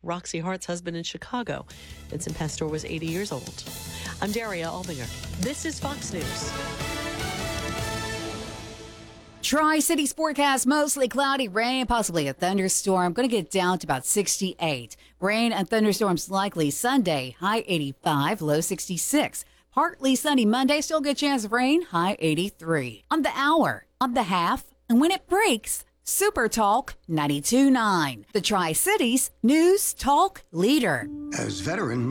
Roxy Hart's husband in Chicago. Vincent Pastore was 80 years old. I'm Daria Albinger. This is Fox News. Tri-Cities forecast, mostly cloudy, rain, possibly a thunderstorm. Going to get down to about 68. Rain and thunderstorms likely Sunday, high 85, low 66. Partly sunny Monday, still good chance of rain, high 83. On the hour, on the half, and when it breaks, Super Talk 92.9. The Tri-Cities News Talk Leader. As veterans,